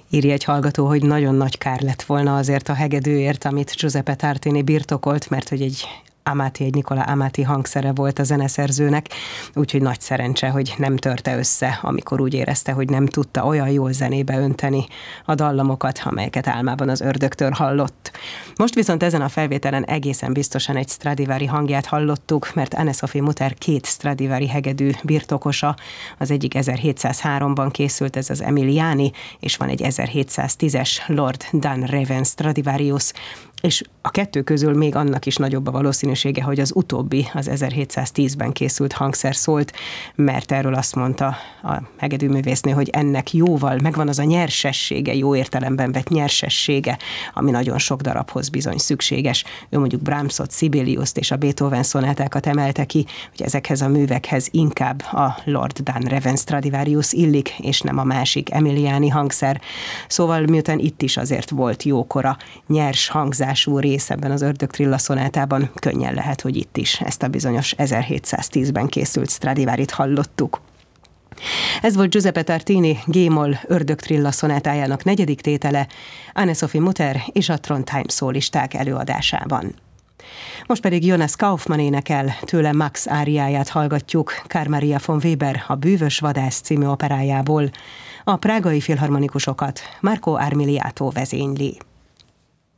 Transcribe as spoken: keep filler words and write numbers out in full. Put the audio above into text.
Írja egy hallgató, hogy nagyon nagy kár lett volna azért a hegedűért, amit Giuseppe Tartini birtokolt, mert hogy egy Amati, egy Nicola Amati hangszere volt a zeneszerzőnek, úgyhogy nagy szerencse, hogy nem törte össze, amikor úgy érezte, hogy nem tudta olyan jól zenébe önteni a dallamokat, amelyeket álmában az ördögtől hallott. Most viszont ezen a felvételen egészen biztosan egy Stradivari hangját hallottuk, mert Anne-Sophie Mutter két Stradivari hegedű birtokosa, az egyik ezerhétszázháromban készült, ez az Emiliani, és van egy ezerhétszáztízes Lord Dunraven Stradivarius, és a kettő közül még annak is nagyobb a valószínűsége, hogy az utóbbi, az ezerhétszáztízben készült hangszer szólt, mert erről azt mondta a hegedűművésznő, hogy ennek jóval megvan az a nyersessége, jó értelemben vett nyersessége, ami nagyon sok darabhoz bizony szükséges. Ő mondjuk Brahmsot, Sibeliust és a Beethoven szonátákat emelte ki, hogy ezekhez a művekhez inkább a Lord Dunraven Stradivarius illik, és nem a másik Emiliani hangszer. Szóval miután itt is azért volt jókora nyers hangzás, rész ebben az Ördögtrilla szonátában, könnyen lehet, hogy itt is ezt a bizonyos ezerhétszáztízben készült Stradivarit hallottuk. Ez volt Giuseppe Tartini G-moll Ördögtrilla szonátájának negyedik tétele, Anne-Sophie Mutter és a Trondheim szólisták előadásában. Most pedig Jonas Kaufmann énekel, tőle Max áriáját hallgatjuk, Carl Maria von Weber a Bűvös vadász című operájából. A prágai filharmonikusokat Marco Armiliato vezényli.